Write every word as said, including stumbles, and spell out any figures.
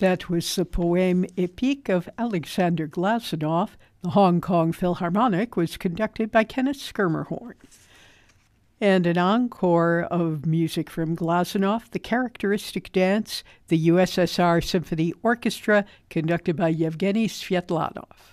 That was the Poème épique of Alexander Glazunov. The Hong Kong Philharmonic was conducted by Kenneth Schermerhorn. And an encore of music from Glazunov, the characteristic dance, the U S S R Symphony Orchestra, conducted by Yevgeny Svetlanov.